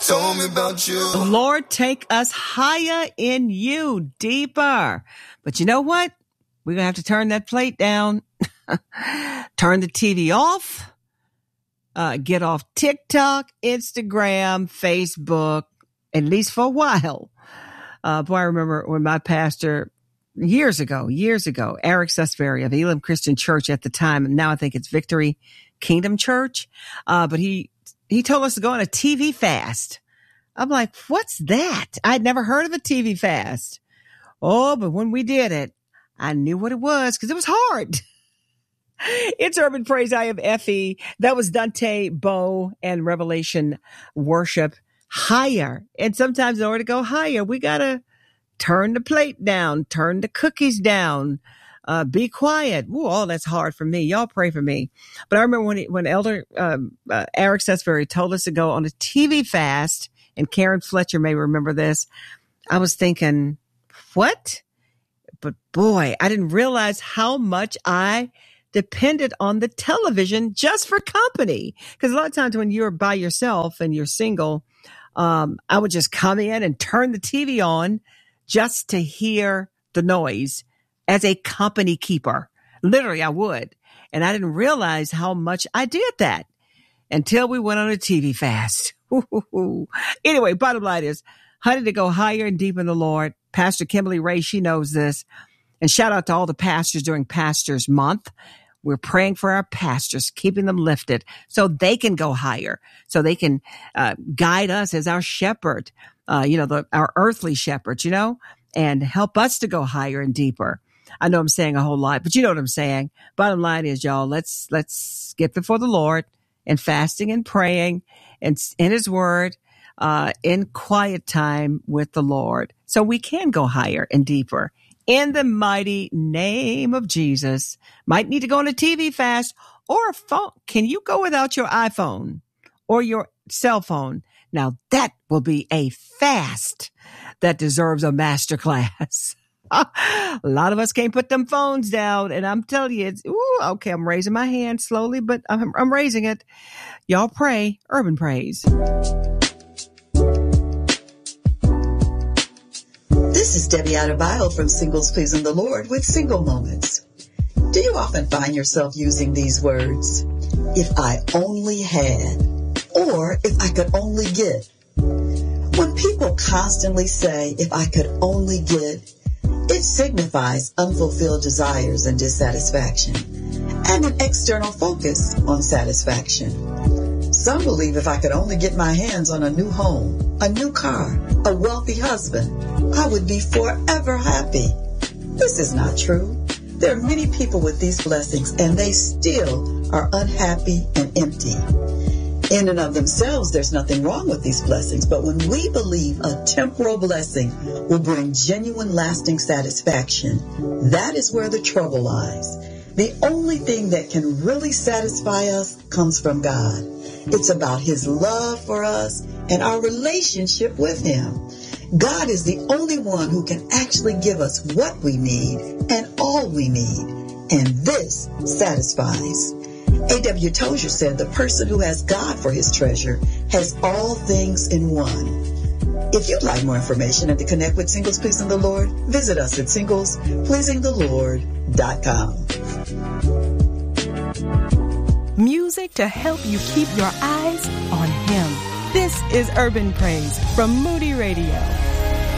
told me about you. Lord, take us higher in you, deeper. But you know what? We're going to have to turn that plate down, turn the TV off, get off TikTok, Instagram, Facebook, at least for a while. Boy, I remember when my pastor years ago, Eric Susbury of Elam Christian Church at the time, and now I think it's Victory Kingdom Church. But he told us to go on a TV fast. I'm like, what's that? I'd never heard of a TV fast. Oh, but when we did it, I knew what it was because it was hard. It's Urban Praise. I am Effie. That was Dante Bowe and Revelation Worship. Higher. And sometimes in order to go higher, we got to turn the plate down, turn the cookies down, be quiet. Ooh, oh, that's hard for me. Y'all pray for me. But I remember when Elder Eric Susbury told us to go on a TV fast, and Karen Fletcher may remember this, I was thinking, what? But boy, I didn't realize how much I depended on the television just for company. Because a lot of times when you're by yourself and you're single, I would just come in and turn the TV on just to hear the noise as a company keeper. Literally, I would. And I didn't realize how much I did that until we went on a TV fast. Anyway, bottom line is, honey, to go higher and deeper in the Lord. Pastor Kimberly Ray, she knows this. And shout out to all the pastors during Pastors Month. We're praying for our pastors, keeping them lifted so they can go higher, so they can guide us as our shepherd, our earthly shepherds, and help us to go higher and deeper. I know I'm saying a whole lot, but you know what I'm saying. Bottom line is, y'all, let's get before the Lord and fasting and praying and in his word, in quiet time with the Lord, so we can go higher and deeper. In the mighty name of Jesus. Might need to go on a TV fast or a phone. Can you go without your iPhone or your cell phone? Now that will be a fast that deserves a masterclass. A lot of us can't put them phones down, and I'm telling you, okay, I'm raising my hand slowly, but I'm raising it. Y'all pray, Urban Praise. This is Debbie Adebayo from Singles Pleasing the Lord with Single Moments. Do you often find yourself using these words? If I only had, or if I could only get. When people constantly say, if I could only get, it signifies unfulfilled desires and dissatisfaction, and an external focus on satisfaction. Some believe if I could only get my hands on a new home, a new car, a wealthy husband, I would be forever happy. This is not true. There are many people with these blessings, and they still are unhappy and empty. In and of themselves, there's nothing wrong with these blessings, but when we believe a temporal blessing will bring genuine, lasting satisfaction, that is where the trouble lies. The only thing that can really satisfy us comes from God. It's about his love for us and our relationship with him. God is the only one who can actually give us what we need and all we need. And this satisfies. A.W. Tozier said the person who has God for his treasure has all things in one. If you'd like more information and to connect with Singles Pleasing the Lord, visit us at singlespleasingthelord.com. Music to help you keep your eyes on him. This is Urban Praise from Moody Radio.